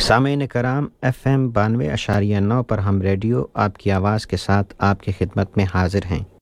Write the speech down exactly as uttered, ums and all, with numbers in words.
सामीन कराम F M बानवे अशारिया नौ पर हम रेडियो आपकी आवाज़ के साथ आपकी खिदमत में हाजिर हैं।